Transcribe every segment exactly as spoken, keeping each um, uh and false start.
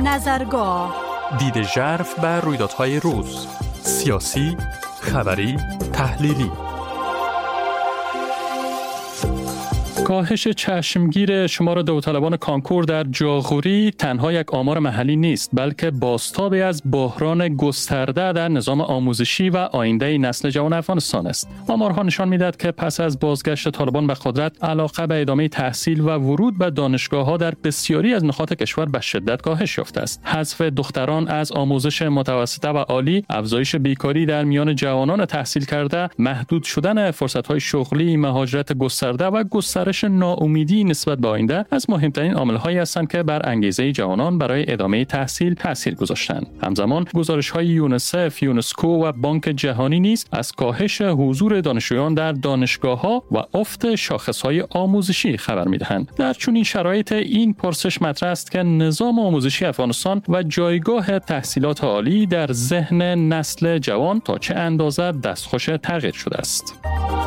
نظرگاه، دید ژرف بر رویدادهای روز، سیاسی، خبری، تحلیلی. کاهش چشمگیر شمار داوطلبان کانکور در جاغوری تنها یک آمار محلی نیست، بلکه بازتابی از بحران گسترده در نظام آموزشی و آینده نسل جوان افغانستان است. آمارها نشان می‌دهد که پس از بازگشت طالبان به قدرت، علاقه به ادامه تحصیل و ورود به دانشگاه‌ها در بسیاری از نقاط کشور به شدت کاهش یافته است. حذف دختران از آموزش متوسطه و عالی، افزایش بیکاری در میان جوانان تحصیل کرده، محدود شدن فرصت‌های شغلی، مهاجرت گسترده و گسترش ناامیدی نسبت به آینده از مهمترین عامل‌هایی هستند که بر انگیزه جوانان برای ادامه تحصیل تاثیر گذاشتند. همزمان گزارش‌های یونیسف، یونسکو و بانک جهانی نیز از کاهش حضور دانشجویان در دانشگاه‌ها و افت شاخص‌های آموزشی خبر می‌دهند. در چنین شرایط این پرسش مطرح است که نظام آموزشی افغانستان و جایگاه تحصیلات عالی در ذهن نسل جوان تا چه اندازه دستخوش تغییر شده است.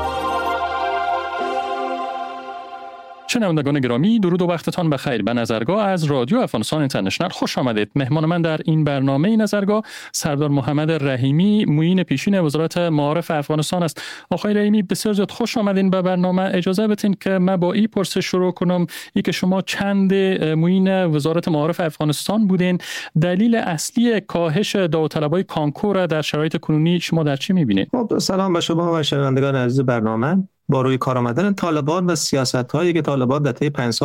شنوندگان گرامی، درود و وقتتان بخیر. به نظرگاه از رادیو افغانستان اینترنشنال خوش آمدید. مهمان من در این برنامه نظرگاه سردار محمد رحیمی، معین پیشین وزارت معارف افغانستان است. آقای رحیمی، بسیار زیاد خوش آمدین به برنامه. اجازه بدین که من با این پرسش شروع کنم، ای که شما چند معین وزارت معارف افغانستان بودین، دلیل اصلی کاهش داوطلبای کانکور در شرایط کنونی شما در چی می‌بینید؟ خب، سلام به شما و شنوندگان عزیز برنامه. با روی کار آمدن طالبان و سیاست‌هایی که طالبان در طی پنج سال